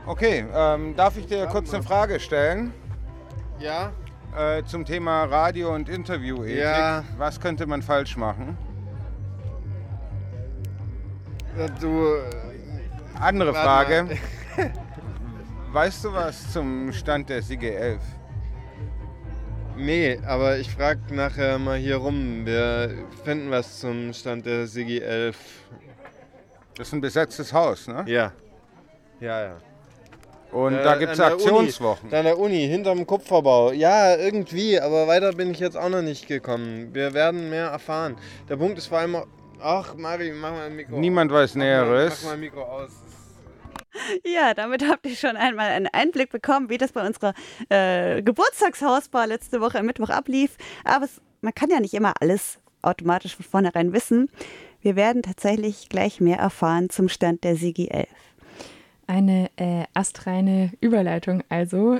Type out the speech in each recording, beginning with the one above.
Okay, darf ich dir kurz eine Frage stellen Ja? zum Thema Radio- und Interviewethik? Ja. Was könnte man falsch machen? Du. Andere Warte Frage. mal. Weißt du was zum Stand der SIGE 11? Nee, aber ich frag nachher mal hier rum. Wir finden was zum Stand der SIGI 11. Das ist ein besetztes Haus, ne? Ja. Ja. Und da gibt es an der Aktionswochen. Da an der Uni, hinterm Kupferbau. Ja, irgendwie, aber weiter bin ich jetzt auch noch nicht gekommen. Wir werden mehr erfahren. Der Punkt ist vor allem auch. Ach, Mari, mach mal ein Mikro. Niemand weiß Näheres. Mach mal ein Mikro aus. Ja, damit habt ihr schon einmal einen Einblick bekommen, wie das bei unserer Geburtstagshausbar letzte Woche am Mittwoch ablief. Aber man kann ja nicht immer alles automatisch von vornherein wissen. Wir werden tatsächlich gleich mehr erfahren zum Stand der SIGI 11. Eine astreine Überleitung also.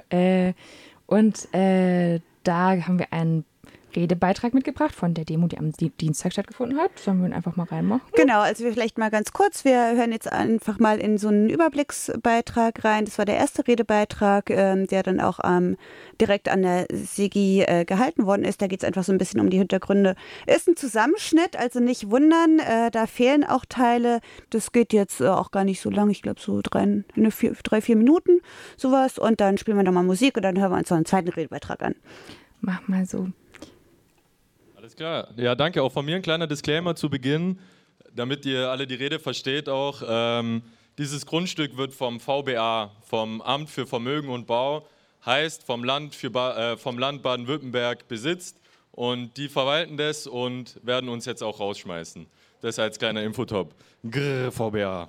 Da haben wir einen Redebeitrag mitgebracht von der Demo, die am Dienstag stattgefunden hat. Sollen wir ihn einfach mal reinmachen? Genau, also wir vielleicht mal ganz kurz. Wir hören jetzt einfach mal in so einen Überblicksbeitrag rein. Das war der erste Redebeitrag, der dann auch direkt an der SIGI gehalten worden ist. Da geht es einfach so ein bisschen um die Hintergründe. Ist ein Zusammenschnitt, also nicht wundern. Da fehlen auch Teile. Das geht jetzt auch gar nicht so lang. Ich glaube so 3-4 Minuten sowas. Und dann spielen wir nochmal Musik und dann hören wir uns noch einen zweiten Redebeitrag an. Mach mal so. Alles klar. Ja, danke. Auch von mir ein kleiner Disclaimer zu Beginn, damit ihr alle die Rede versteht auch. Dieses Grundstück wird vom VBA, vom Amt für Vermögen und Bau, heißt vom Land Baden-Württemberg besitzt und die verwalten das und werden uns jetzt auch rausschmeißen. Das als kleiner Infotop. Grrr, VBA.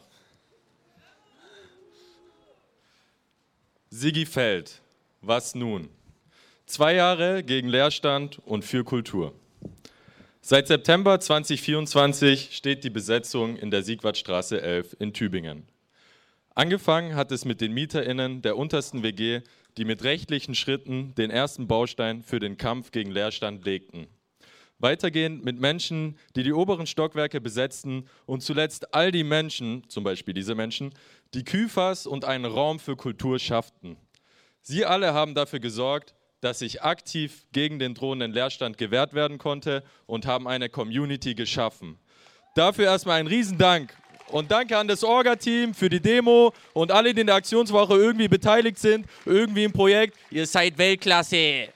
SIGI fällt. Was nun? 2 Jahre gegen Leerstand und für Kultur. Seit September 2024 steht die Besetzung in der Siegwartstraße 11 in Tübingen. Angefangen hat es mit den MieterInnen der untersten WG, die mit rechtlichen Schritten den ersten Baustein für den Kampf gegen Leerstand legten. Weitergehend mit Menschen, die die oberen Stockwerke besetzten und zuletzt all die Menschen, zum Beispiel diese Menschen, die Küfers und einen Raum für Kultur schafften. Sie alle haben dafür gesorgt, dass sich aktiv gegen den drohenden Leerstand gewehrt werden konnte und haben eine Community geschaffen. Dafür erstmal ein Riesendank und danke an das Orga-Team für die Demo und alle, die in der Aktionswoche irgendwie beteiligt sind, irgendwie im Projekt. Ihr seid Weltklasse!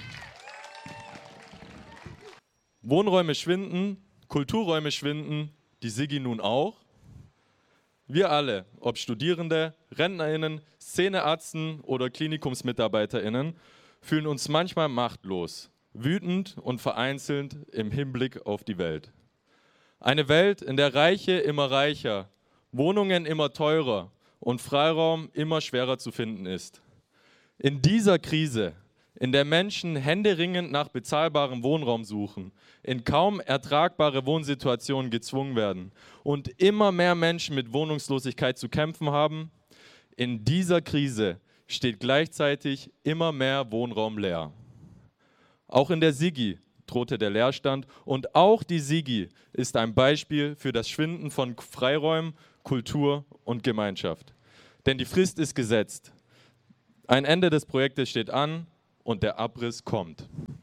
Wohnräume schwinden, Kulturräume schwinden, die SIGI nun auch. Wir alle, ob Studierende, RentnerInnen, Szeneärzten oder KlinikumsmitarbeiterInnen, fühlen uns manchmal machtlos, wütend und vereinzelt im Hinblick auf die Welt. Eine Welt, in der Reiche immer reicher, Wohnungen immer teurer und Freiraum immer schwerer zu finden ist. In dieser Krise, in der Menschen händeringend nach bezahlbarem Wohnraum suchen, in kaum ertragbare Wohnsituationen gezwungen werden und immer mehr Menschen mit Wohnungslosigkeit zu kämpfen haben, in dieser Krise steht gleichzeitig immer mehr Wohnraum leer. Auch in der SIGI drohte der Leerstand und auch die SIGI ist ein Beispiel für das Schwinden von Freiräumen, Kultur und Gemeinschaft. Denn die Frist ist gesetzt. Ein Ende des Projektes steht an und der Abriss kommt.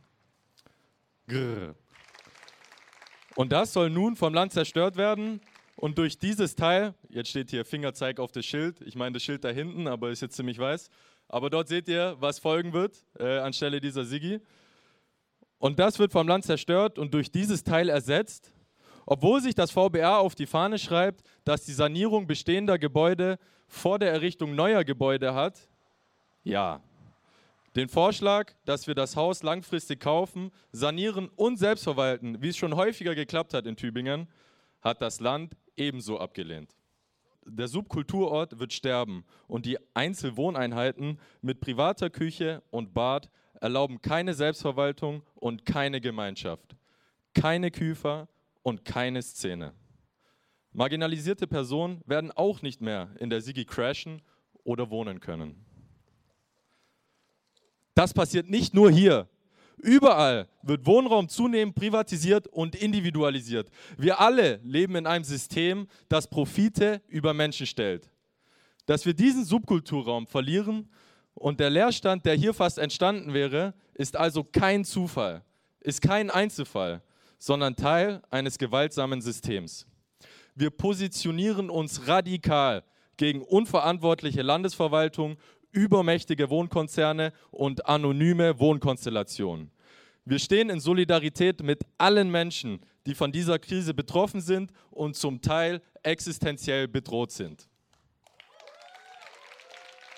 Grrr. Und das soll nun vom Land zerstört werden. Und durch dieses Teil, jetzt steht hier Fingerzeig auf das Schild, ich meine das Schild da hinten, aber ist jetzt ziemlich weiß, aber dort seht ihr, was folgen wird anstelle dieser SIGI. Und das wird vom Land zerstört und durch dieses Teil ersetzt, obwohl sich das VBA auf die Fahne schreibt, dass die Sanierung bestehender Gebäude vor der Errichtung neuer Gebäude hat. Ja, den Vorschlag, dass wir das Haus langfristig kaufen, sanieren und selbst verwalten, wie es schon häufiger geklappt hat in Tübingen, hat das Land ebenso abgelehnt. Der Subkulturort wird sterben und die Einzelwohneinheiten mit privater Küche und Bad erlauben keine Selbstverwaltung und keine Gemeinschaft, keine Küfer und keine Szene. Marginalisierte Personen werden auch nicht mehr in der SIGI crashen oder wohnen können. Das passiert nicht nur hier. Überall wird Wohnraum zunehmend privatisiert und individualisiert. Wir alle leben in einem System, das Profite über Menschen stellt. Dass wir diesen Subkulturraum verlieren und der Leerstand, der hier fast entstanden wäre, ist also kein Zufall, ist kein Einzelfall, sondern Teil eines gewaltsamen Systems. Wir positionieren uns radikal gegen unverantwortliche Landesverwaltung, übermächtige Wohnkonzerne und anonyme Wohnkonstellationen. Wir stehen in Solidarität mit allen Menschen, die von dieser Krise betroffen sind und zum Teil existenziell bedroht sind.